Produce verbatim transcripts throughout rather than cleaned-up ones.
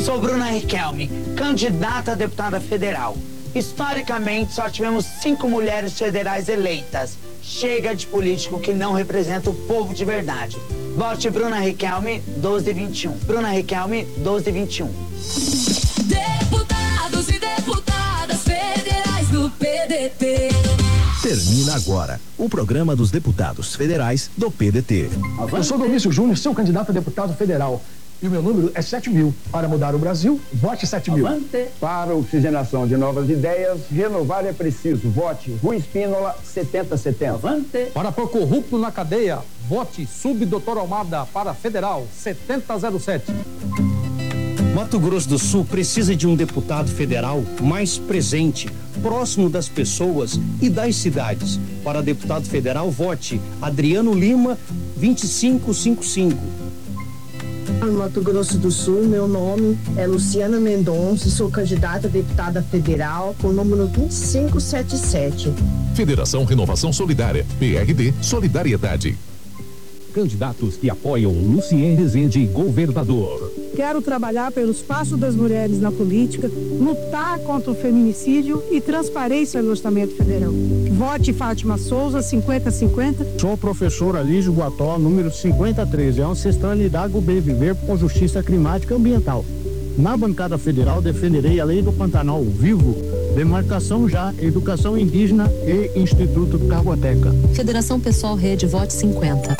Sou Bruna Riquelme, candidata a deputada federal. Historicamente, só tivemos cinco mulheres federais eleitas. Chega de político que não representa o povo de verdade. Vote Bruna Riquelme, doze vinte e um. Bruna Riquelme, doze vinte e um. Deputados e deputadas federais do P D T. Termina agora o programa dos deputados federais do P D T. Eu sou Domício Júnior, seu candidato a deputado federal. E o meu número é sete mil. Para mudar o Brasil, vote sete mil. Avante. Para oxigenação de novas ideias, renovar é preciso. Vote Rui Espínola, setenta setenta. Avante. Para pôr corrupto na cadeia, vote Subdoutor Almada para federal, setenta zero sete. Mato Grosso do Sul precisa de um deputado federal mais presente, próximo das pessoas e das cidades. Para deputado federal, vote Adriano Lima, vinte e cinco cinquenta e cinco. No Mato Grosso do Sul, meu nome é Luciana Mendonça, sou candidata a deputada federal com o número vinte e cinco setenta e sete. Federação Renovação Solidária, P R D Solidariedade. Candidatos que apoiam Lucien Rezende, governador. Quero trabalhar pelo espaço das mulheres na política, lutar contra o feminicídio e transparência no orçamento federal. Vote Fátima Souza, cinquenta cinquenta. Sou o professor Alísio Guató, número cinquenta treze, é ancestralidade do bem viver com justiça climática e ambiental. Na bancada federal defenderei a lei do Pantanal Vivo, demarcação já, educação indígena e Instituto Cargoteca. Federação Pessoal Rede, vote cinquenta.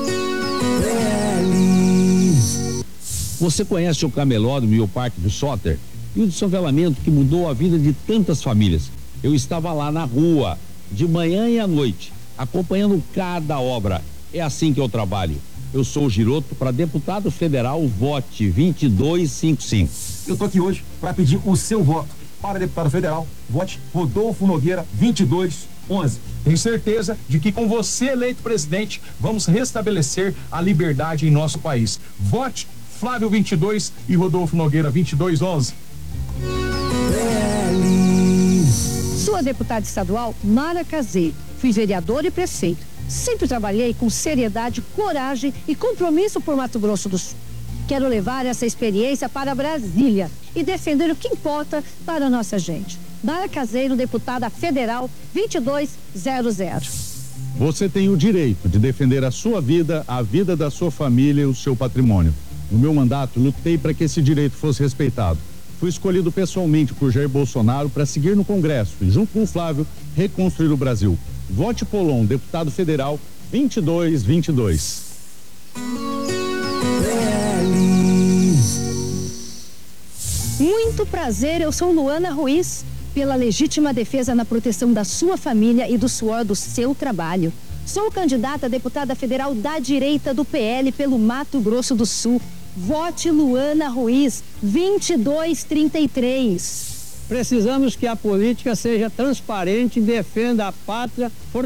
Você conhece o Camelódromo e o Parque do Soter? E o desfavelamento que mudou a vida de tantas famílias. Eu estava lá na rua, de manhã e à noite, acompanhando cada obra. É assim que eu trabalho. Eu sou o Giroto para deputado federal, vote vinte e dois cinquenta e cinco. Eu tô aqui hoje para pedir o seu voto. Para deputado federal, vote Rodolfo Nogueira, vinte e dois onze. Tenho certeza de que com você eleito presidente, vamos restabelecer a liberdade em nosso país. Vote Flávio vinte e dois e Rodolfo Nogueira vinte e dois onze. Sua deputada estadual, Mara Caseiro. Fui vereadora e prefeito. Sempre trabalhei com seriedade, coragem e compromisso por Mato Grosso do Sul. Quero levar essa experiência para Brasília e defender o que importa para a nossa gente. Mara Caseiro, deputada federal, vinte e dois zero zero. Você tem o direito de defender a sua vida, a vida da sua família e o seu patrimônio. No meu mandato, lutei para que esse direito fosse respeitado. Fui escolhido pessoalmente por Jair Bolsonaro para seguir no Congresso e, junto com o Flávio, reconstruir o Brasil. Vote Polon, deputado federal, vinte e dois vinte e dois. Muito prazer, eu sou Luana Ruiz, pela legítima defesa na proteção da sua família e do suor do seu trabalho. Sou candidata a deputada federal da direita do P L pelo Mato Grosso do Sul. Vote Luana Ruiz, vinte e dois trinta e três. Precisamos que a política seja transparente e defenda a pátria,